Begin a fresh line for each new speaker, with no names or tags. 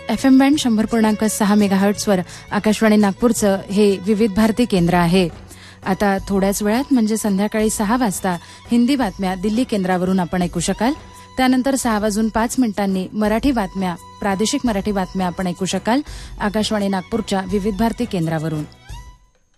FM band 100.6 मेगाहर्ट्झवर Akashvani नागपूरचं हे विविध भारती केंद्र आहे. आता थोड्याच वेळात म्हणजे संध्याकाळी 6 वाजता हिंदी बातम्या दिल्ली केंद्रावरून आपण ऐकू शकाल. त्यानंतर 6:05 मराठी बातम्या, प्रादेशिक मराठी बातम्या आपण ऐकू शकाल आकाशवाणी नागपूरच्या विविध भारती केंद्रावरून.